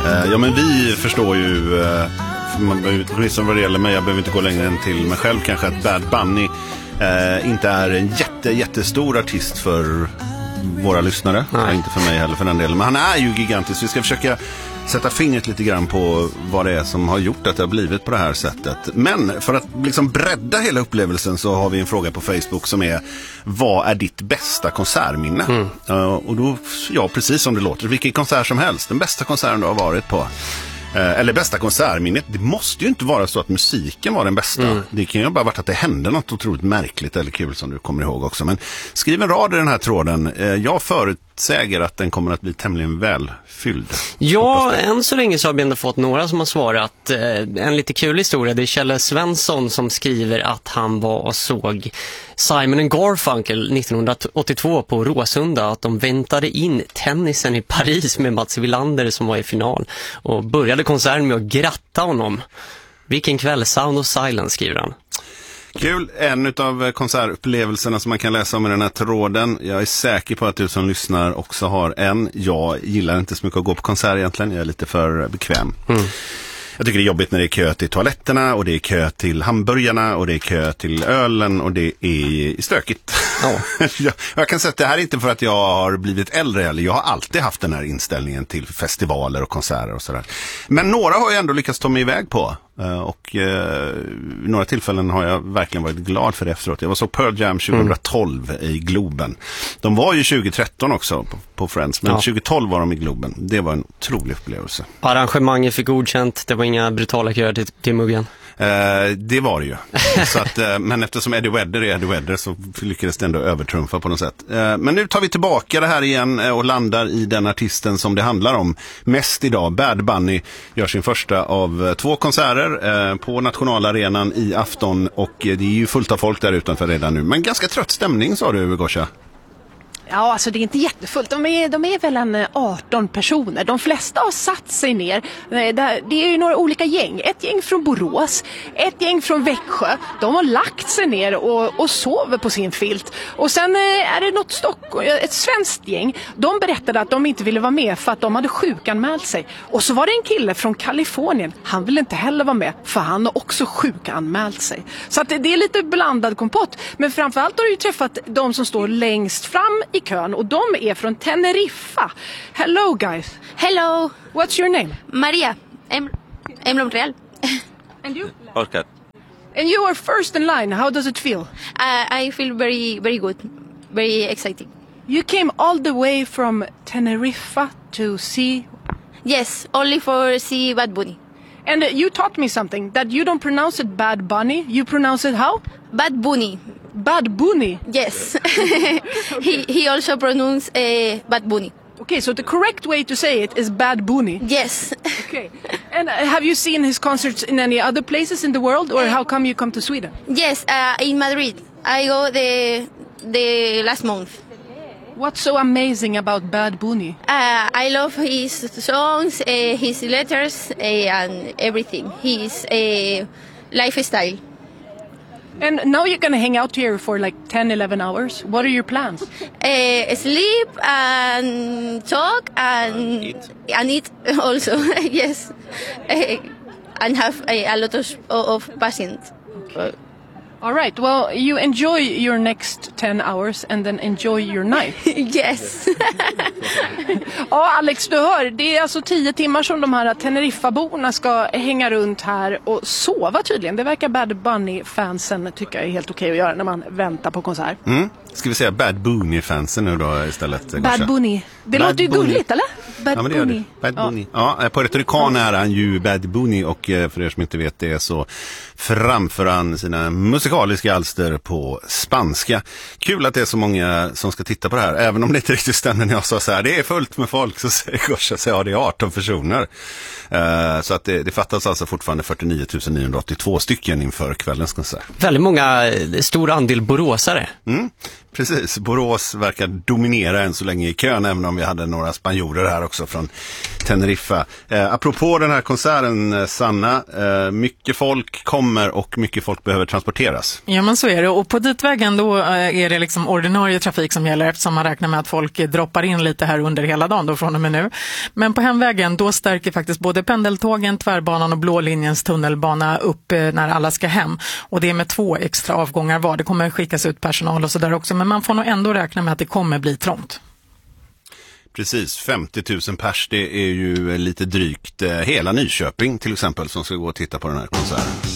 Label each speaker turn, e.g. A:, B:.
A: Ja, men vi förstår ju, åtminstone vad det gäller mig, jag behöver inte gå längre än till mig själv kanske, att Bad Bunny inte är en jättestor artist för våra lyssnare. Inte för mig heller för den delen. Men han är ju gigantisk. Vi ska försöka sätta fingret lite grann på vad det är som har gjort att det har blivit på det här sättet. Men för att liksom bredda hela upplevelsen så har vi en fråga på Facebook som är: vad är ditt bästa konsertminne? Och då, ja, precis som det låter, vilken konsert som helst. Den bästa konserten du har varit på. Eller bästa konsertminnet. Det måste ju inte vara så att musiken var den bästa. Det kan ju bara varit att det hände något otroligt märkligt eller kul som du kommer ihåg också. Men skriv en rad i den här tråden. Jag förutsäger att den kommer att bli tämligen välfylld.
B: Ja, än så länge så har vi ändå fått några som har svarat. En lite kul historia, det är Kjell Svensson som skriver att han var och såg Simon & Garfunkel 1982 på Råsunda, att de väntade in tennisen i Paris med Mats Wilander som var i final och började konserten med att gratta honom. Vilken kväll, Sound of Silence, skriver han.
A: Kul, en av konsertupplevelserna som man kan läsa om i den här tråden. Jag är säker på att du som lyssnar också har en. Jag gillar inte så mycket att gå på konsert egentligen, jag är lite för bekväm. Jag tycker det är jobbigt när det är kö till toaletterna och det är kö till hamburgarna och det är kö till ölen och det är stökigt. Jag kan säga att det här är inte för att jag har blivit äldre eller jag har alltid haft den här inställningen till festivaler och konserter och sådär. Men några har jag ändå lyckats ta mig iväg på. Och några tillfällen har jag verkligen varit glad för det efteråt. Jag var så Pearl Jam 2012 i Globen. De var ju 2013 också på Friends, men 2012 var de i Globen. Det var en otrolig upplevelse.
B: Arrangemanget fick godkänt, det var inga brutala köer till muggen.
A: Det var det ju. Så att, men eftersom Eddie Vedder är Eddie Vedder så lyckades det ändå övertrumfa på något sätt. Men nu tar vi tillbaka det här igen och landar i den artisten som det handlar om mest idag. Bad Bunny gör sin första av 2 konserter på Nationalarenan i afton och det är ju fullt av folk där utanför redan nu. Men ganska trött stämning, sa du, Gosha.
C: Ja, alltså det är inte jättefullt. De är väl en 18 personer. De flesta har satt sig ner. Det är ju några olika gäng. Ett gäng från Borås, ett gäng från Växjö. De har lagt sig ner och sover på sin filt. Och sen är det ett svenskt gäng. De berättade att de inte ville vara med för att de hade sjukanmält sig. Och så var det en kille från Kalifornien. Han ville inte heller vara med för han har också sjukanmält sig. Så att det är lite blandad kompott. Men framförallt har du ju träffat de som står längst fram i kön och de är från Teneriffa. Hello guys.
D: Hello.
C: What's your name?
D: Maria. I'm Montreal.
C: And you?
E: Oscar.
C: And you are first in line. How does it feel?
D: I feel very, very good. Very exciting.
C: You came all the way from Teneriffa to see...
D: Yes, only for see Bad Bunny.
C: And you taught me something, that you don't pronounce it Bad Bunny. You pronounce it how?
D: Bad Bunny.
C: Bad Bunny?
D: Yes. he also pronounced Bad Bunny.
C: Okay, so the correct way to say it is Bad Bunny.
D: Yes.
C: Okay. And have you seen his concerts in any other places in the world, or how come you come to Sweden?
D: Yes, in Madrid. I go the last month.
C: What's so amazing about Bad Bunny?
D: I love his songs, his letters, and everything. His lifestyle.
C: And now you're going to hang out here for like 10, 11 hours. What are your plans?
D: Sleep and talk and eat also. Yes. And have a lot of patience.
C: Okay. All right. Well, you enjoy your next 10 hours and then enjoy your night.
D: Yes.
C: Ja, Alex, du hör. Det är alltså 10 timmar som de här Teneriffa-borna ska hänga runt här och sova tydligen. Det verkar Bad Bunny-fansen tycka är helt okej att göra när man väntar på konsert.
A: Ska vi säga Bad Bunny-fansen nu då istället?
C: Bad Bunny. Det låter ju gulligt, eller? Bad
A: Bunny.
C: Bunny.
A: Bad Bunny. Ja, på retorikan är han ju Bad Bunny och för er som inte vet det så framför han sina musikaliska alster på spanska. Kul att det är så många som ska titta på det här. Även om det inte riktigt stämmer när jag sa så här, det är fullt med folk, så säger Gosha så ja, det är 18 personer. Så att det fattas alltså fortfarande 49 982 stycken inför kvällens konsert.
B: Väldigt många, stor andel boråsare.
A: Precis, Borås verkar dominera än så länge i kön, även om vi hade några spanjorer här också från Teneriffa. Apropå den här konserten, Sanna, mycket folk kommer och mycket folk behöver transporteras.
E: Ja, men så är det. Och på ditvägen då är det liksom ordinarie trafik som gäller, eftersom man räknar med att folk droppar in lite här under hela dagen då från och med nu. Men på hemvägen då stärker faktiskt både pendeltågen, tvärbanan och blå linjens tunnelbana upp när alla ska hem. Och det är med 2 extra avgångar var. Det kommer skickas ut personal och sådär också, men man får nog ändå räkna med att det kommer bli trångt.
A: Precis, 50 000 pers, det är ju lite drygt hela Nyköping till exempel som ska gå och titta på den här konserten.